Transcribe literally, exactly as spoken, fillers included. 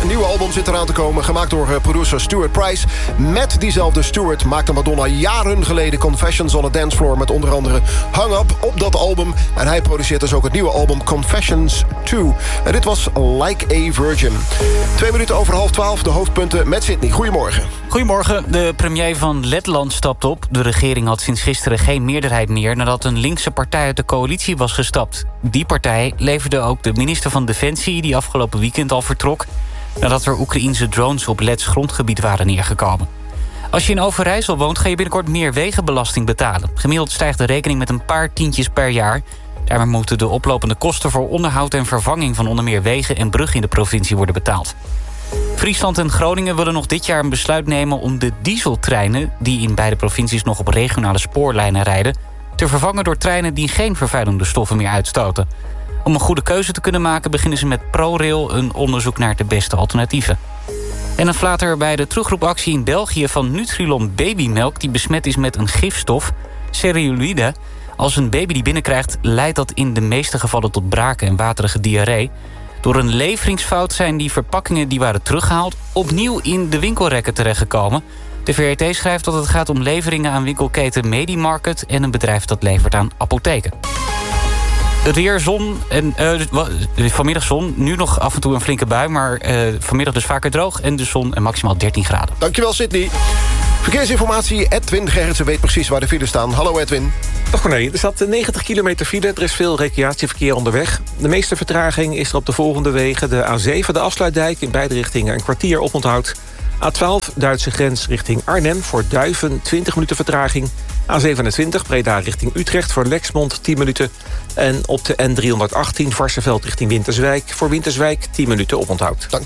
Een nieuwe album zit eraan te komen, gemaakt door producer Stuart Price. Met diezelfde Stuart maakte Madonna jaren geleden Confessions on a Dance Floor... met onder andere Hung Up op dat album. En hij produceert dus ook het nieuwe album Confessions twee. En dit was Like a Virgin. Twee minuten over half twaalf, de hoofdpunten met Sydney. Goedemorgen. Goedemorgen. De premier van Letland stapt op. De regering had sinds gisteren geen meerderheid meer... nadat een linkse partij uit de coalitie was gestapt. Die partij leverde ook de minister van Defensie... die afgelopen weekend al vertrok... nadat er Oekraïense drones op Lets grondgebied waren neergekomen. Als je in Overijssel woont, ga je binnenkort meer wegenbelasting betalen. Gemiddeld stijgt de rekening met een paar tientjes per jaar. Daarmee moeten de oplopende kosten voor onderhoud en vervanging... van onder meer wegen en bruggen in de provincie worden betaald. Friesland en Groningen willen nog dit jaar een besluit nemen... om de dieseltreinen, die in beide provincies nog op regionale spoorlijnen rijden... te vervangen door treinen die geen vervuilende stoffen meer uitstoten. Om een goede keuze te kunnen maken beginnen ze met ProRail... een onderzoek naar de beste alternatieven. En een flater bij de terugroepactie in België van Nutrilon babymelk... die besmet is met een gifstof, cereulide. Als een baby die binnenkrijgt, leidt dat in de meeste gevallen tot braken en waterige diarree. Door een leveringsfout zijn die verpakkingen die waren teruggehaald... opnieuw in de winkelrekken terechtgekomen. De V R T schrijft dat het gaat om leveringen aan winkelketen Medimarket... en een bedrijf dat levert aan apotheken. Het weer, zon en uh, vanmiddag zon. Nu nog af en toe een flinke bui, maar uh, vanmiddag dus vaker droog... en de zon en maximaal dertien graden. Dankjewel, Sydney. Verkeersinformatie, Edwin Gerritsen weet precies waar de files staan. Hallo Edwin. Dag Corné, er staat negentig kilometer file. Er is veel recreatieverkeer onderweg. De meeste vertraging is er op de volgende wegen. De A zeven, de Afsluitdijk, in beide richtingen een kwartier oponthoud. A twaalf, Duitse grens richting Arnhem, voor Duiven twintig minuten vertraging. A zevenentwintig, Breda richting Utrecht, voor Lexmond tien minuten. En op de N driehonderdachttien, Varsseveld richting Winterswijk... voor Winterswijk tien minuten oponthoud. Dank.